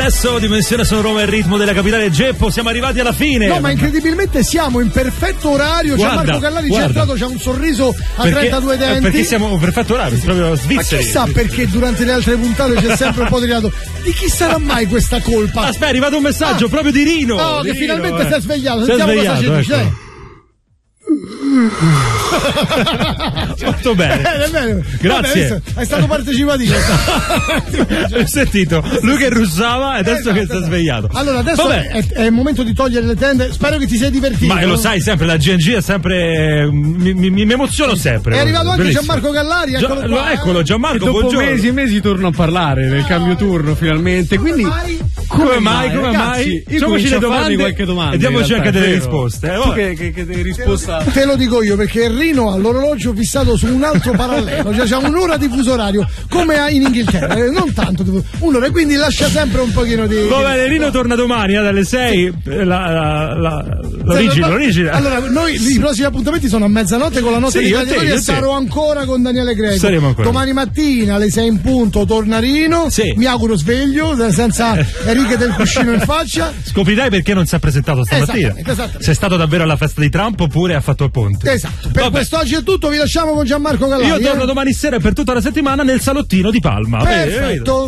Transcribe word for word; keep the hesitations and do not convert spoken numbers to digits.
Adesso Dimensione Sono Roma, il ritmo della capitale. Geppo, siamo arrivati alla fine. No, ma incredibilmente siamo in perfetto orario. C'è Marco Gallari, c'è entrato, c'ha un sorriso a perché, trentadue denti. Perché siamo in perfetto orario, proprio svizzeri. Ma chissà perché durante le altre puntate c'è sempre un po' di rilato. Di chi sarà mai questa colpa? Aspetta, è arrivato un messaggio ah. proprio di Rino. No, di che Rino, finalmente eh. si è svegliato. Si è Sentiamo svegliato, cosa ci dice. Ecco. Molto bene, bene, bene. Grazie. Vabbè, è stato partecipativo. Hai sentito? Lui che russava e adesso esatto, che sta svegliato. Allora adesso è, è il momento di togliere le tende. Spero che ti sei divertito. Ma lo sai sempre, la G N G è sempre mi, mi, mi emoziono sempre. È arrivato anche bellissimo. Gianmarco Gallari, eccolo, Gia, eccolo Gianmarco, e dopo buongiorno. mesi e mesi torno a parlare nel cambio turno finalmente. Quindi come mai? Come mai? Facciamoci le domande, qualche domanda e diamoci anche delle risposte. Eh, tu che, che, che risposta? Te lo dico io perché Rino ha l'orologio fissato su un altro parallelo, cioè c'ha un'ora di fuso orario come in Inghilterra, non tanto un'ora, e quindi lascia sempre un pochino di. Va bene, Rino torna domani eh, dalle sei. Sì. La, la, la, l'origine, l'origine. Allora, noi i prossimi appuntamenti sono a mezzanotte con la notte sì, dei gladiatori e sarò ancora con Daniele Greco. Saremo ancora. Domani mattina alle sei in punto torna Rino. Sì. Mi auguro sveglio, senza righe del cuscino in faccia. Scoprirai perché non si è presentato stamattina. Esattamente, esattamente. Se è stato davvero alla festa di Trump oppure ha fatto il ponte. Esatto. Per Vabbè. quest'oggi è tutto, vi lasciamo con Gianmarco Gallari. Io torno eh? domani sera e per tutta la settimana nel salottino di Palma. Perfetto.